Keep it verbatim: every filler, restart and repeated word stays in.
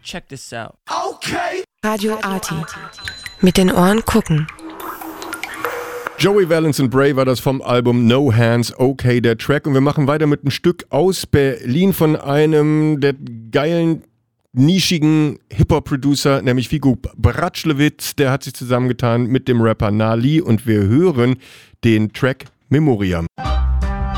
Check this out. Okay. Radio Arty. Mit den Ohren gucken. Joey Valence und Bray war das vom Album No Hands, okay, der Track. Und wir machen weiter mit einem Stück aus Berlin von einem der geilen, nischigen Hip-Hop-Producer, nämlich Figo Bratschlewitz. Der hat sich zusammengetan mit dem Rapper Nali und wir hören den Track Memoria.